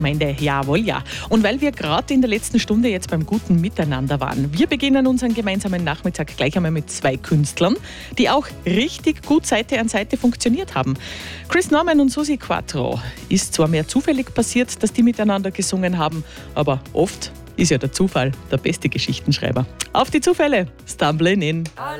Gemeinde, jawohl, ja. Und weil wir gerade in der letzten Stunde jetzt beim guten Miteinander waren, wir beginnen unseren gemeinsamen Nachmittag gleich einmal mit 2 Künstlern, die auch richtig gut Seite an Seite funktioniert haben. Chris Norman und Susi Quattro. Ist zwar mehr zufällig passiert, dass die miteinander gesungen haben, aber oft ist ja der Zufall der beste Geschichtenschreiber. Auf die Zufälle, Stumbling in.